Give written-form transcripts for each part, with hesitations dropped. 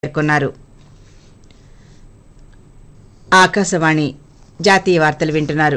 పేర్కొన్నారు. ఆకాశవాణి జాతీయ వార్తలు వింటున్నారు.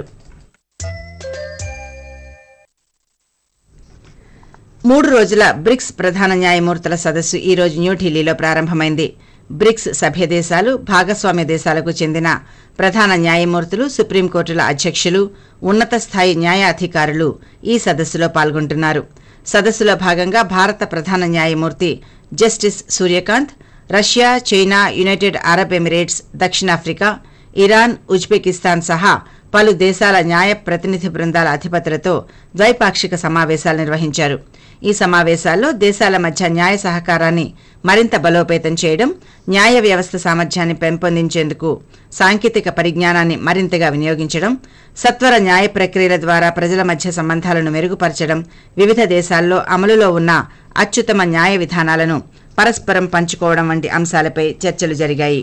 3 రోజుల బ్రిక్స్ ప్రధాన న్యాయమూర్తుల సదస్సు ఈ రోజు న్యూఢిల్లీలో ప్రారంభమైంది. బ్రిక్స్ సభ్య దేశాలు, భాగస్వామ్య దేశాలకు చెందిన ప్రధాన న్యాయమూర్తులు, సుప్రీంకోర్టుల అధ్యక్షులు, ఉన్నత స్థాయి న్యాయాధికారులు ఈ సదస్సులో పాల్గొంటున్నారు. సదస్సులో భాగంగా భారత ప్రధాన న్యాయమూర్తి justice Surya Kant, Russia, China, United Arab Emirates, దక్షిణాఫ్రికా, ఇరాన్, ఉజ్బెకిస్తాన్ సహా పలు దేశాల న్యాయ ప్రతినిధి బృందాల అధిపతులతో ద్వైపాక్షిక సమావేశాలు నిర్వహించారు. ఈ సమావేశాల్లో దేశాల మధ్య న్యాయ సహకారాన్ని మరింత బలోపేతం చేయడం, న్యాయ వ్యవస్థ సామర్థ్యాన్ని పెంపొందించేందుకు సాంకేతిక పరిజ్ఞానాన్ని మరింతగా వినియోగించడం, సత్వర న్యాయ ప్రక్రియల ద్వారా ప్రజల మధ్య సంబంధాలను మెరుగుపరచడం, వివిధ దేశాల్లో అమలులో ఉన్న అత్యుత్తమ న్యాయ విధానాలను పరస్పరం పంచుకోవడం వంటి అంశాలపై చర్చలు జరిగాయి.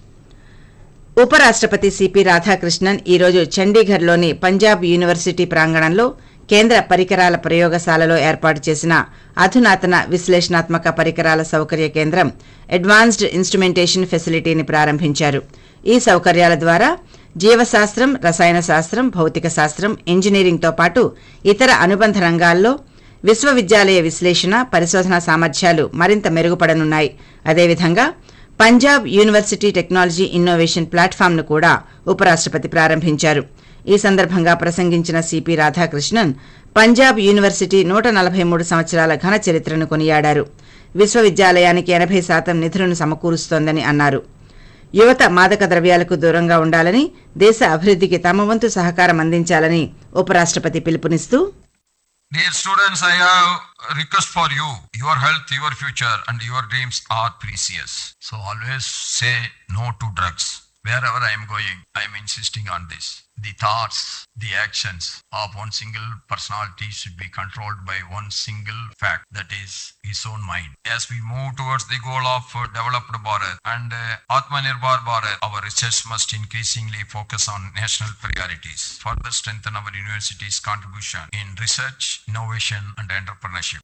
ఉపరాష్టపతి సిపి రాధాకృష్ణన్ ఈరోజు చండీగఢ్లోని పంజాబ్ యూనివర్సిటీ ప్రాంగణంలో కేంద్ర పరికరాల ప్రయోగశాలలో ఏర్పాటు చేసిన అధునాతన విశ్లేషణాత్మక పరికరాల సౌకర్య కేంద్రం అడ్వాన్స్డ్ ఇన్స్ట్రుమెంటేషన్ ఫెసిలిటీని ప్రారంభించారు. ఈ సౌకర్యాల ద్వారా జీవశాస్త్రం, రసాయన శాస్త్రం, భౌతిక శాస్త్రం, ఇంజనీరింగ్తో పాటు ఇతర అనుబంధ రంగాల్లో విశ్వవిద్యాలయ విశ్లేషణ, పరిశోధన సామర్థ్యాలు మరింత మెరుగుపడనున్నాయి. అదేవిధంగా పంజాబ్ యూనివర్సిటీ టెక్నాలజీ ఇన్నోవేషన్ ప్లాట్ఫామ్ను కూడా ఉపరాష్టపతి ప్రారంభించారు. ఈ సందర్భంగా ప్రసంగించిన సిపి రాధాకృష్ణన్ పంజాబ్ యూనివర్సిటీ 143 సంవత్సరాల ఘన చరిత్రను కొనియాడారు. విశ్వవిద్యాలయానికి 80% నిధులను సమకూరుస్తోందని అన్నారు. యువత మాదక ద్రవ్యాలకు దూరంగా ఉండాలని, దేశ అభివృద్ధికి తమ వంతు సహకారం అందించాలని ఉపరాష్టపతి పిలుపునిస్తూ, Dear students, I have a request for you. Your health, your future and your dreams are precious. So always say no to drugs. Wherever I am going, I am insisting on this. The thoughts, the actions of one single personality should be controlled by one single fact, that is his own mind. As we move towards the goal of developed Bharat and Atmanirbhar Bharat, our research must increasingly focus on national priorities, further strengthen our universities' contribution in research, innovation and entrepreneurship.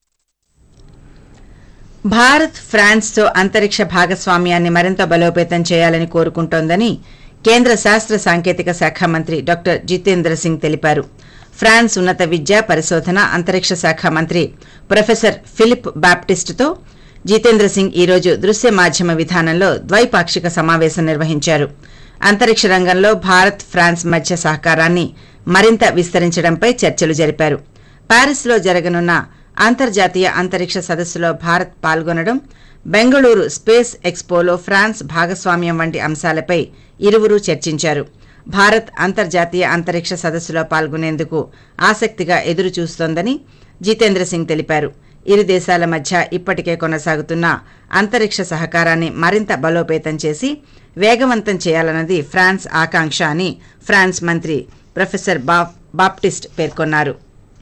Bharat, ఫ్రాన్స్తో అంతరిక్ష భాగస్వామ్యాన్ని మరింత బలోపేతం చేయాలని కోరుకుంటోందని కేంద్ర శాస్త్ర సాంకేతిక శాఖ మంత్రి డాక్టర్ జితేంద్ర సింగ్ తెలిపారు. ఫ్రాన్స్ ఉన్నత విద్య, పరిశోధన, అంతరిక్ష శాఖ మంత్రి ప్రొఫెసర్ ఫిలిప్ బాప్టిస్ట్తో జితేంద్ర సింగ్ ఈరోజు దృశ్య మాధ్యమ విధానంలో ద్వైపాక్షిక సమావేశం నిర్వహించారు. అంతరిక్ష రంగంలో భారత్, ఫ్రాన్స్ మధ్య సహకారాన్ని మరింత విస్తరించడంపై చర్చలు జరిపారు. ప్యారిస్లో జరగనున్న అంతర్జాతీయ అంతరిక్ష సదస్సులో భారత్ పాల్గొనడం, బెంగళూరు స్పేస్ ఎక్స్పోలో ఫ్రాన్స్ భాగస్వామ్యం వంటి అంశాలపై ఇరువురూ చర్చించారు. భారత్ అంతర్జాతీయ అంతరిక్ష సదస్సులో పాల్గొనేందుకు ఆసక్తిగా ఎదురుచూస్తోందని జితేంద్ర సింగ్ తెలిపారు. ఇరు దేశాల మధ్య ఇప్పటికే కొనసాగుతున్న అంతరిక్ష సహకారాన్ని మరింత బలోపేతం చేసి వేగవంతం చేయాలన్నది ఫ్రాన్స్ ఆకాంక్ష అని ఫ్రాన్స్ మంత్రి ప్రొఫెసర్ బాప్టిస్ట్ పేర్కొన్నారు.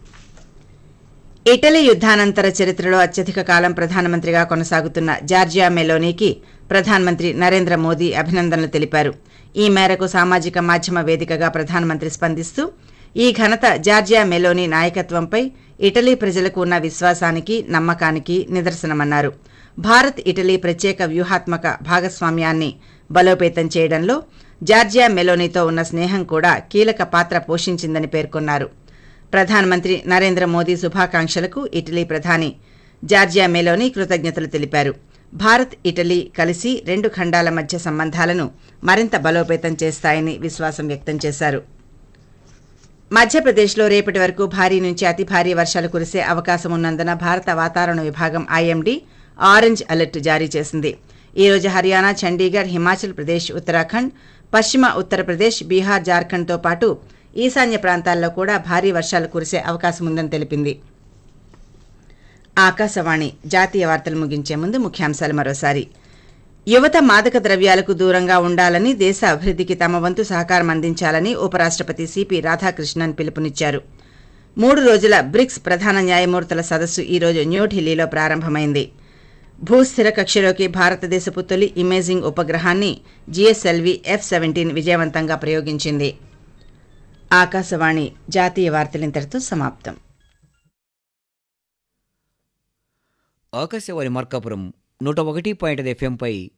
ఇటలీ యుద్ధానంతర చరిత్రలో అత్యధిక కాలం ప్రధానమంత్రిగా కొనసాగుతున్న జార్జియా మెలోనీకి ప్రధానమంత్రి నరేంద్ర మోదీ అభినందనలు తెలిపారు. ఈ మేరకు సామాజిక మాధ్యమ వేదికగా ప్రధానమంత్రి స్పందిస్తూ, ఈ ఘనత జార్జియా మెలోనీ నాయకత్వంపై ఇటలీ ప్రజలకు ఉన్న విశ్వాసానికి, నమ్మకానికి నిదర్శనమన్నారు. భారత్, ఇటలీ ప్రత్యేక వ్యూహాత్మక భాగస్వామ్యాన్ని బలోపేతం చేయడంలో జార్జియా మెలోనీతో ఉన్న స్నేహం కూడా కీలక పాత్ర పోషించిందని పేర్కొన్నారు. ప్రధానమంత్రి నరేంద్ర మోదీ శుభాకాంక్షలకు ఇటలీ ప్రధాని జార్జియా మెలోనీ కృతజ్ఞతలు తెలిపారు. భారత్, ఇటలీ కలిసి 2 ఖండాల మధ్య సంబంధాలను మరింత బలోపేతం చేస్తాయని విశ్వాసం వ్యక్తం చేశారు. మధ్యప్రదేశ్లో రేపటి వరకు భారీ నుంచి అతి భారీ వర్షాలు కురిసే అవకాశం ఉన్నందున భారత వాతావరణ విభాగం ఐఎండీ ఆరెంజ్ అలర్ట్ జారీ చేసింది. ఈ రోజు హర్యానా, చండీగఢ్, హిమాచల్ ప్రదేశ్, ఉత్తరాఖండ్, పశ్చిమ ఉత్తరప్రదేశ్, బీహార్, జార్ఖండ్తో పాటు ఈశాన్య ప్రాంతాల్లో కూడా భారీ వర్షాలు కురిసే అవకాశం ఉందని తెలిపింది. ఆకాశవాణి జాతీయ వార్తలు ముగించే ముందు ముఖ్యాంశాలు మరోసారి. యువత మాదక ద్రవ్యాలకు దూరంగా ఉండాలని, దేశ అభివృద్ధికి తమ వంతు సహకారం అందించాలని ఉపరాష్టపతి సిపి రాధాకృష్ణన్ పిలుపునిచ్చారు. 3 రోజుల బ్రిక్స్ ప్రధాన న్యాయమూర్తుల సదస్సు ఈరోజు న్యూఢిల్లీలో ప్రారంభమైంది. భూస్థిర కక్షలోకి భారతదేశపు తొలి ఇమేజింగ్ ఉపగ్రహాన్ని జిఎస్ఎల్వి F-17 విజయవంతంగా ప్రయోగించింది. ఆకాశవాణి జాతీయ వార్తలింతటితో సమాప్తం. ఆకాశవాణి మార్కాపురం 101.5 FM పై